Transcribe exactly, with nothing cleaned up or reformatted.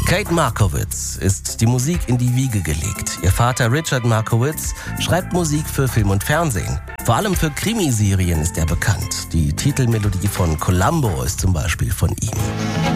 Kate Markowitz ist die Musik in die Wiege gelegt. Ihr Vater Richard Markowitz schreibt Musik für Film und Fernsehen. Vor allem für Krimiserien ist er bekannt. Die Titelmelodie von Columbo ist zum Beispiel von ihm.